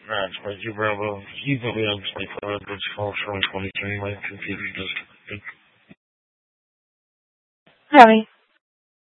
That's Mikey Bravo. You put me on 25, but it's called showing 23. My computer just. Howdy.